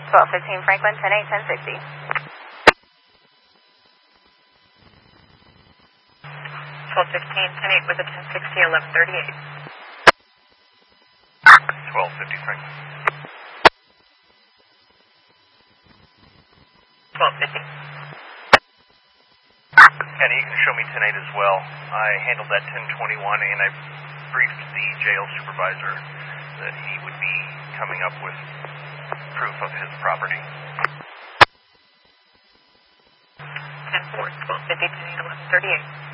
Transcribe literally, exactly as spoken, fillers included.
twelve fifteen Franklin, ten eight, ten sixty. twelve fifteen, ten eight with a ten sixty, eleven thirty-eight. twelve fifty Franklin. twelve fifty. And you can show me ten eight as well. I handled that ten twenty-one and I briefed the jail supervisor that he would be coming up with proof of his property. ten four, twelve fifty, ten eight, eleven thirty-eight.